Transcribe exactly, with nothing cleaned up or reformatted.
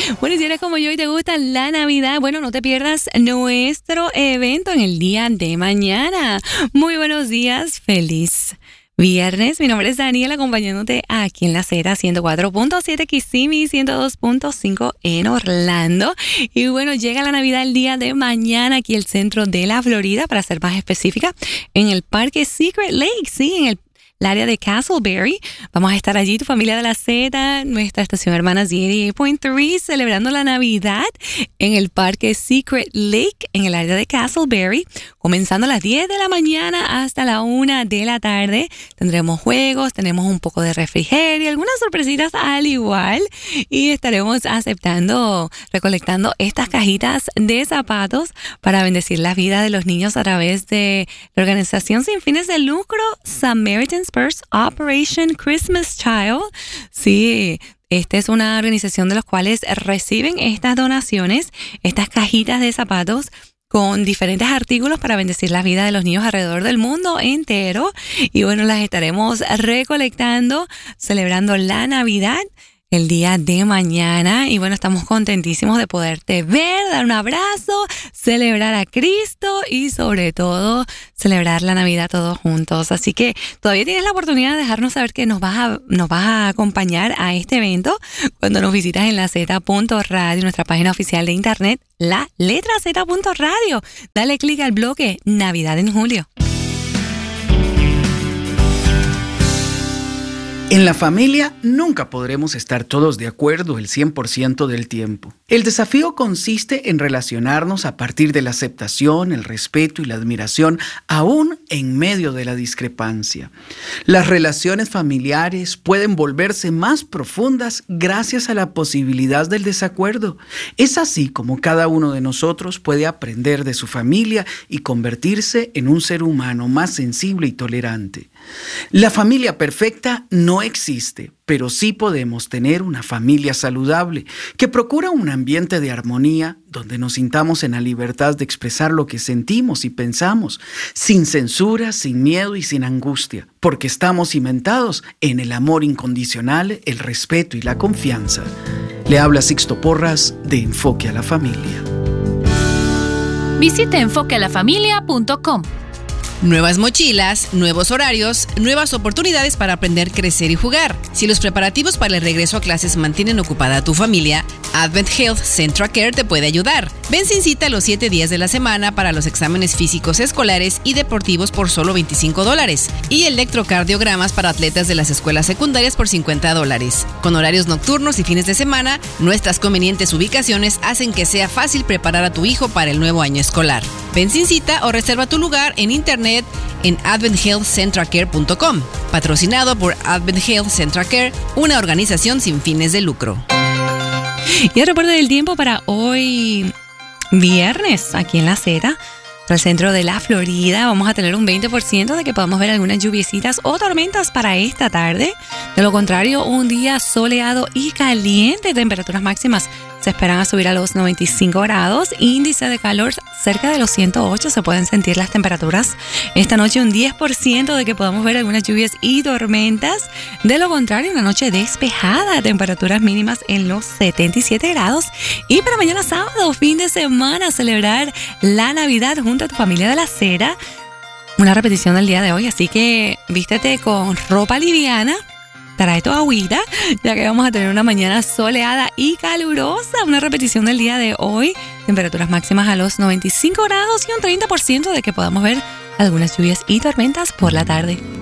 Bueno, si eres como yo y te gusta la Navidad, bueno, no te pierdas nuestro evento en el día de mañana. Muy buenos días, feliz viernes. Mi nombre es Daniela, acompañándote aquí en la Z ciento cuatro punto siete Kissimmee, ciento dos punto cinco en Orlando. Y bueno, llega la Navidad el día de mañana aquí al centro de la Florida, para ser más específica, en el Parque Secret Lake, sí, en el el área de Castleberry. Vamos a estar allí, tu familia de la Z, nuestra estación hermana Z ochenta y ocho punto tres, celebrando la Navidad en el Parque Secret Lake, en el área de Castleberry, comenzando a las diez de la mañana hasta la una de la tarde. Tendremos juegos, tenemos un poco de refrigerio, algunas sorpresitas al igual, y estaremos aceptando, recolectando estas cajitas de zapatos para bendecir la vida de los niños a través de la organización sin fines de lucro Samaritan's Purse Operation Christmas Child. Sí, esta es una organización de los cuales reciben estas donaciones, estas cajitas de zapatos con diferentes artículos para bendecir la vida de los niños alrededor del mundo entero. Y bueno, las estaremos recolectando, celebrando la Navidad el día de mañana. Y bueno, estamos contentísimos de poderte ver, dar un abrazo, celebrar a Cristo y sobre todo celebrar la Navidad todos juntos. Así que todavía tienes la oportunidad de dejarnos saber que nos vas a, nos vas a acompañar a este evento cuando nos visitas en la Z punto radio, nuestra página oficial de internet, la letra Z punto radio. Dale clic al bloque Navidad en Julio. En la familia nunca podremos estar todos de acuerdo el cien por ciento del tiempo. El desafío consiste en relacionarnos a partir de la aceptación, el respeto y la admiración, aún en medio de la discrepancia. Las relaciones familiares pueden volverse más profundas gracias a la posibilidad del desacuerdo. Es así como cada uno de nosotros puede aprender de su familia y convertirse en un ser humano más sensible y tolerante. La familia perfecta no existe, pero sí podemos tener una familia saludable que procura un ambiente de armonía donde nos sintamos en la libertad de expresar lo que sentimos y pensamos, sin censura, sin miedo y sin angustia, porque estamos cimentados en el amor incondicional, el respeto y la confianza. Le habla Sixto Porras de Enfoque a la Familia. Visita enfoque a la familia punto com. Nuevas mochilas, nuevos horarios, nuevas oportunidades para aprender, crecer y jugar. Si los preparativos para el regreso a clases mantienen ocupada a tu familia, Advent Health Central Care te puede ayudar. Ven sin cita los siete días de la semana para los exámenes físicos escolares y deportivos por solo veinticinco dólares y electrocardiogramas para atletas de las escuelas secundarias por cincuenta dólares. Con horarios nocturnos y fines de semana, nuestras convenientes ubicaciones hacen que sea fácil preparar a tu hijo para el nuevo año escolar. Ven sin cita o reserva tu lugar en internet en advent health central care punto com, patrocinado por Advent Health Central Care, una organización sin fines de lucro. Y el reporte del tiempo para hoy viernes aquí en la Z, para el centro de la Florida. Vamos a tener un veinte por ciento de que podamos ver algunas lluviecitas o tormentas para esta tarde. De lo contrario, un día soleado y caliente. Temperaturas máximas se esperan a subir a los noventa y cinco grados. Índice de calor cerca de los ciento ocho. Se pueden sentir las temperaturas. Esta noche un diez por ciento de que podamos ver algunas lluvias y tormentas. De lo contrario, una noche despejada. Temperaturas mínimas en los setenta y siete grados. Y para mañana sábado, fin de semana, celebrar la Navidad junto a tu familia de la Z. Una repetición del día de hoy. Así que vístete con ropa liviana. Trae tu agüita, ya que vamos a tener una mañana soleada y calurosa. Una repetición del día de hoy. Temperaturas máximas a los noventa y cinco grados y un treinta por ciento de que podamos ver algunas lluvias y tormentas por la tarde.